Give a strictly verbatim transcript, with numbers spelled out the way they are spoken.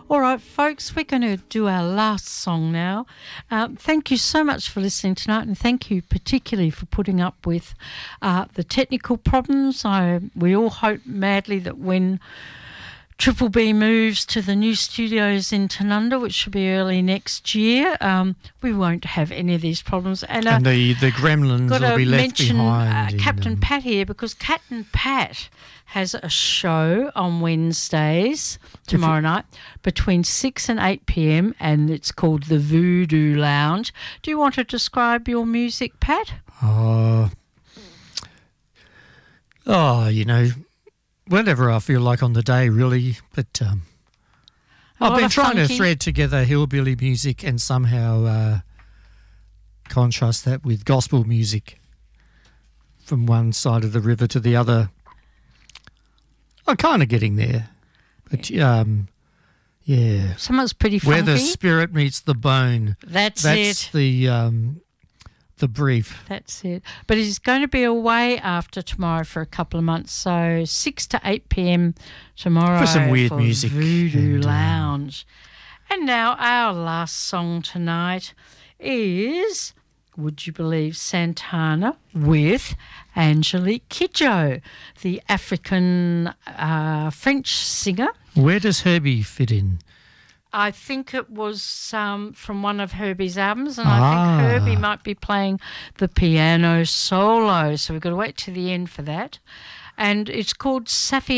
All right, folks, we're going to do our last song now. Uh, thank you so much for listening tonight, and thank you particularly for putting up with uh, the technical problems. I, we all hope madly that when Triple B moves to the new studios in Tanunda, which should be early next year, um, we won't have any of these problems. And, uh, and the, the gremlins will be left mention, behind. Uh, Captain in, Pat here, because Captain Pat has a show on Wednesdays, tomorrow you, night, between six and eight p.m, and it's called the Voodoo Lounge. Do you want to describe your music, Pat? Uh, oh, you know... whatever I feel like on the day, really. But um, I've been trying funky. to thread together hillbilly music and somehow uh, contrast that with gospel music from one side of the river to the other. I'm kind of getting there. But, um, yeah. Someone's pretty funky. Where the spirit meets the bone. That's, That's it. That's the... Um, the brief. That's it. But he's going to be away after tomorrow for a couple of months, so six to eight p.m. tomorrow for some weird for music. Voodoo and, Lounge. Um, and now our last song tonight is, would you believe, Santana with Angelique Kidjo, the African uh, French singer. Where does Herbie fit in? I think it was um, from one of Herbie's albums, and ah. I think Herbie might be playing the piano solo, so we've got to wait to the end for that. And it's called Safi